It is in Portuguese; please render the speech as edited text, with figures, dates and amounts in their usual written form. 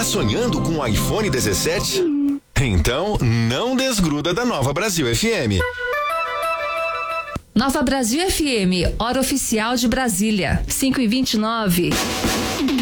Tá sonhando com o iPhone 17? Então, não desgruda da Nova Brasil FM. Nova Brasil FM, hora oficial de Brasília, 5h29.